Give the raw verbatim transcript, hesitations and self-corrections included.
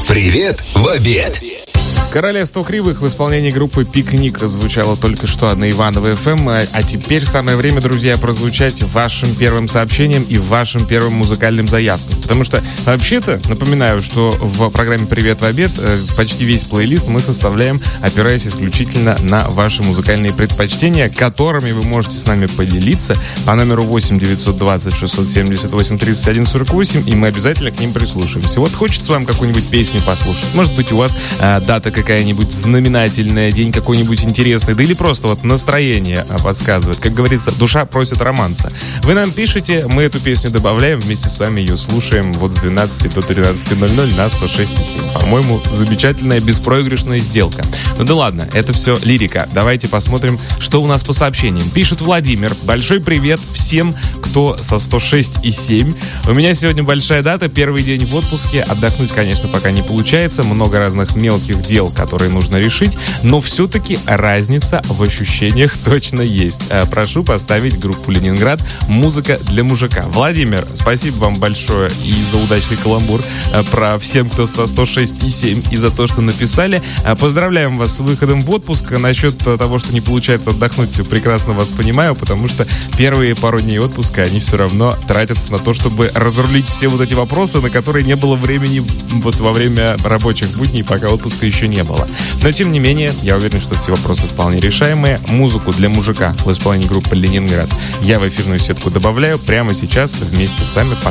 Привет в обед. «Королевство кривых» в исполнении группы «Пикник» звучало только что на Иваново эф эм. А теперь самое время, друзья, прозвучать вашим первым сообщением и вашим первым музыкальным заявкам. Потому что, вообще-то, напоминаю, что в программе «Привет в обед» почти весь плейлист мы составляем, опираясь исключительно на ваши музыкальные предпочтения, которыми вы можете с нами поделиться по номеру восемь девятьсот двадцать шестьсот семьдесят восемь тридцать один сорок восемь, и мы обязательно к ним прислушаемся. Вот хочется вам какую-нибудь песню послушать. Может быть, у вас э, дата какая-нибудь знаменательная, день какой-нибудь интересный, да или просто вот настроение подсказывает. Как говорится, душа просит романса. Вы нам пишете, мы эту песню добавляем, вместе с вами ее слушаем вот с двенадцати до тринадцати ноль-ноль на сто шесть и семь. По-моему, замечательная беспроигрышная сделка. Ну да ладно, это все лирика. Давайте посмотрим, что у нас по сообщениям. Пишет Владимир. Большой привет всем, кто со сто шесть и семь. У меня сегодня большая дата, первый день в отпуске. Отдохнуть, конечно, пока не получается. Много разных мелких дел, которые нужно решить, но все-таки разница в ощущениях точно есть. Прошу поставить группу «Ленинград» «Музыка для мужика». Владимир, спасибо вам большое и за удачный каламбур про всем, кто сто шесть и семь, и за то, что написали. Поздравляем вас с выходом в отпуск. Насчет того, что не получается отдохнуть, прекрасно вас понимаю, потому что первые пару дней отпуска, они все равно тратятся на то, чтобы разрулить все вот эти вопросы, на которые не было времени вот во время рабочих будней, пока отпуска еще не было. Но, тем не менее, я уверен, что все вопросы вполне решаемые. Музыку для мужика в исполнении группы «Ленинград» я в эфирную сетку добавляю прямо сейчас вместе с вами.